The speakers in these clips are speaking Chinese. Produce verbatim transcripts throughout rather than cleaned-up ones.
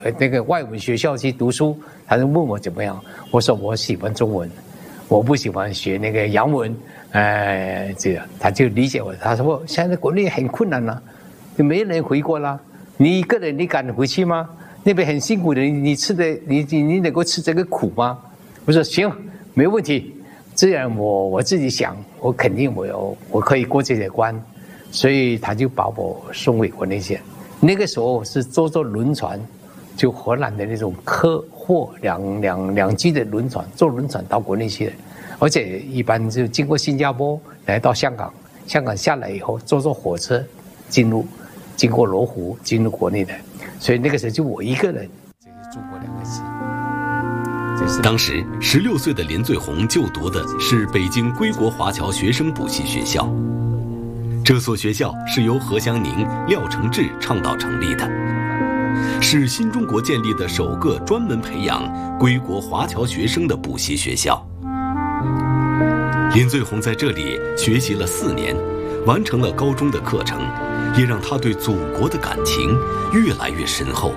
呃，那个外文学校去读书，他就问我怎么样，我说我喜欢中文，我不喜欢学那个洋文，呃，这个他就理解我，他说现在国内很困难了、啊，就没人回国了，你一个人你敢回去吗？那边很辛苦的，你吃的你你你能够吃这个苦吗？我说行，没问题，这样我我自己想，我肯定我有我可以过这些关，所以他就把我送回国内去。那个时候是坐坐轮船。就荷兰的那种客货两两两栖的轮船，坐轮船到国内去的，而且一般就经过新加坡来到香港，香港下来以后坐坐火车进入，经过罗湖进入国内的，所以那个时候就我一个人。这个中国两个字。 当时十六岁的林最红就读的是北京归国华侨学生补习学校，这所学校是由何祥宁、廖承志倡导成立的。是新中国建立的首个专门培养归国华侨学生的补习学校。林最红在这里学习了四年，完成了高中的课程，也让他对祖国的感情越来越深厚。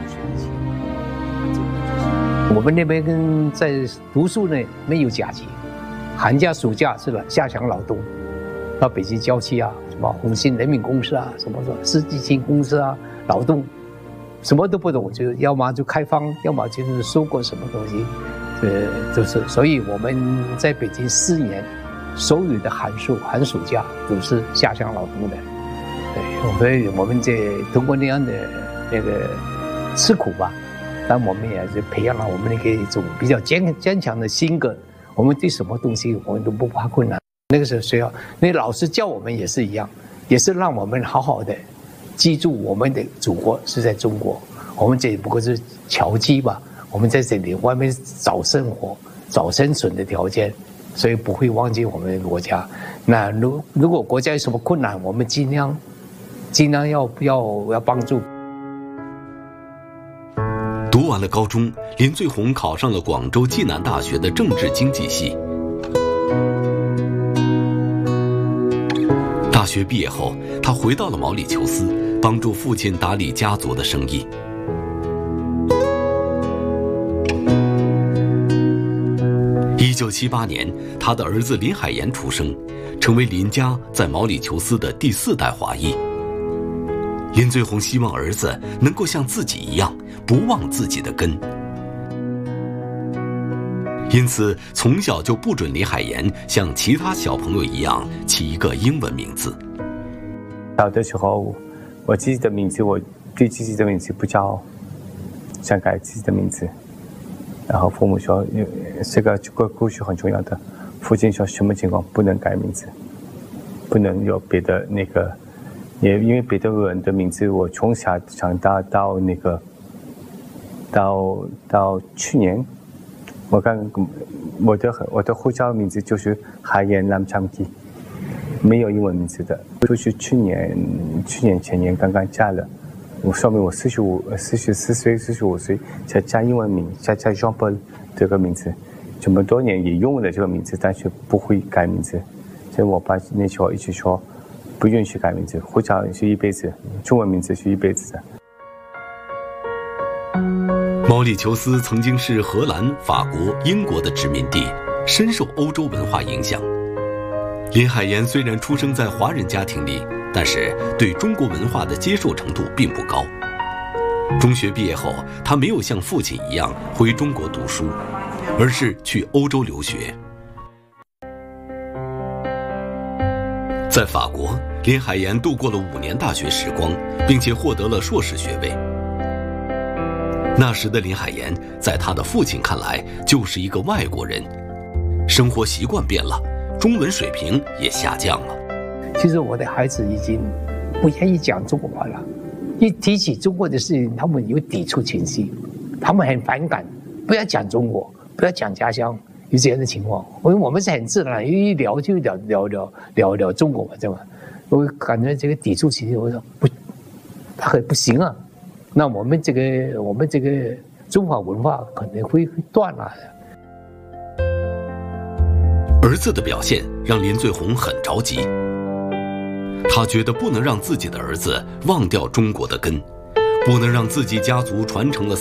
我们那边跟在读书呢没有假期，寒假暑假是下乡劳动，到北京郊区啊，什么红星人民公司啊，什么什么世纪青公司啊，劳动。什么都不懂，就要么就开荒，要么就是收割什么东西，呃，就是，所以我们在北京四年，所有的寒暑寒暑假都是下乡劳动的，对，所以我们这通过那样的那个吃苦吧，但我们也是培养了我们那个一种比较坚坚强的性格，我们对什么东西我们都不怕困难。那个时候学校，那老师教我们也是一样，也是让我们好好的。记住我们的祖国是在中国，我们这里不过是侨居吧，我们在这里外面找生活、找生存的条件，所以不会忘记我们的国家。那如如果国家有什么困难，我们尽量尽量要要要帮助。 读完了高中，林最红考上了广州暨南大学的政治经济系。大学毕业后，他回到了毛里求斯，帮助父亲打理家族的生意。一九七八年，他的儿子林海岩出生，成为林家在毛里求斯的第四代华裔。林最红希望儿子能够像自己一样，不忘自己的根，因此从小就不准林海岩像其他小朋友一样起一个英文名字。 小的时候，我自己的名字，我对自己的名字不叫，想改自己的名字。然后父母说，这个这个故事很重要的。父亲说什么情况不能改名字，不能有别的那个，也因为别的人的名字，我从小长大到那个，到到去年。我刚我的我的护照名字就是海岩南昌基，没有英文名字的，就是去年去年前年刚刚加了，我说明我四十五四十四岁四十五岁才加英文名，才加 Jean Paul 这个名字，这么多年也用了这个名字，但是不会改名字，所以我爸那时候一直说不允许改名字，护照是一辈子，中文名字是一辈子的。 毛里求斯曾经是荷兰、法国、英国的殖民地，深受欧洲文化影响。林海岩虽然出生在华人家庭里，但是对中国文化的接受程度并不高。中学毕业后，他没有像父亲一样回中国读书，而是去欧洲留学。在法国，林海岩度过了五年大学时光，并且获得了硕士学位。那时的林海岩在他的父亲看来就是一个外国人，生活习惯变了，中文水平也下降了。 其实我的孩子已经不愿意讲中国话了，一提起中国的事情，他们有抵触情绪，他们很反感，不要讲中国，不要讲家乡，有这样的情况。因为我们是很自然，一聊就聊聊聊聊聊中国嘛，对吧？我感觉这个抵触情绪，我说不，他很不行啊。那我们这个我们这个中华文化可能会断了。 儿子的表现让林最红很着急，他觉得不能让自己的儿子忘掉中国的根，不能让自己家族传承了